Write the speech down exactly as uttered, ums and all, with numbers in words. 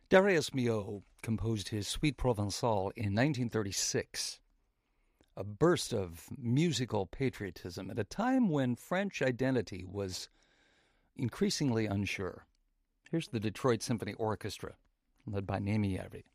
Darius Milhaud composed his Suite Provençale in nineteen thirty-six, a burst of musical patriotism at a time when French identity was increasingly unsure. Here's the Detroit Symphony Orchestra, led by Némi Järvi.